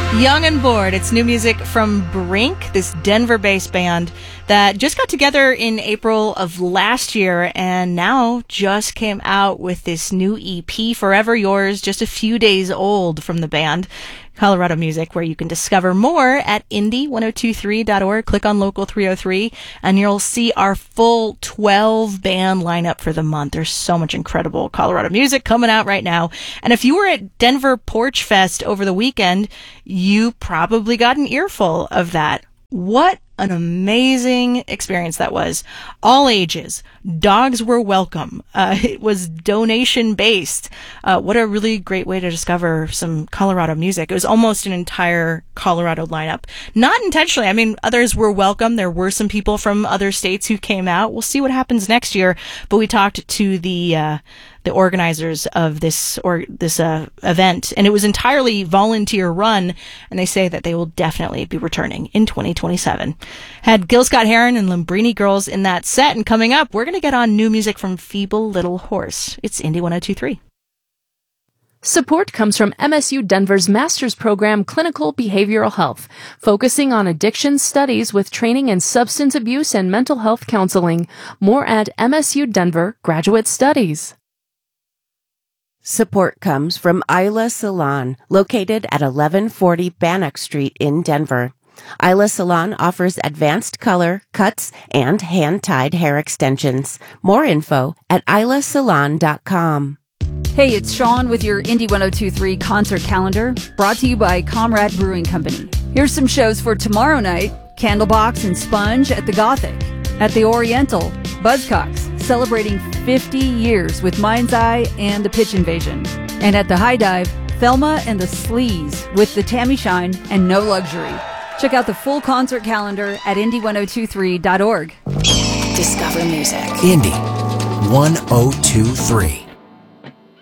Young and Bored. It's new music from Brink, this Denver-based band that just got together in April of last year and now just came out with this new EP, Forever Yours, just a few days old from the band. Colorado Music, where you can discover more at indie1023.org. Click on Local 303 and you'll see our full 12 band lineup for the month. There's so much incredible Colorado music coming out right now. And if you were at Denver Porch Fest over the weekend, you probably got an earful of that. What an amazing experience that was. All ages. Dogs were welcome. It was donation based. What a really great way to discover some Colorado music. It was almost an entire Colorado lineup. Not intentionally. I mean, others were welcome. There were some people from other states who came out. We'll see what happens next year. But we talked to the organizers of this event, and it was entirely volunteer run, and they say that they will definitely be returning in 2027. Had Gil Scott-Heron and Lambrini Girls in that set, and coming up, we're going to get on new music from Feeble Little Horse. It's Indie 102.3. Support comes from MSU Denver's Master's Program Clinical Behavioral Health, focusing on addiction studies with training in substance abuse and mental health counseling. More at MSU Denver Graduate Studies. Support comes from Isla Salon, located at 1140 Bannock Street in Denver. Isla Salon offers advanced color, cuts, and hand-tied hair extensions. More info at islasalon.com. Hey, it's Sean with your Indie 102.3 concert calendar, brought to you by Comrade Brewing Company. Here's some shows for tomorrow night: Candlebox and Sponge at the Gothic. At the Oriental, Buzzcocks, celebrating 50 years with Mind's Eye and the Pitch Invasion. And at the High Dive, Thelma and the Sleaze with the Tammy Shine and No Luxury. Check out the full concert calendar at indie1023.org. Discover music. Indie 1023.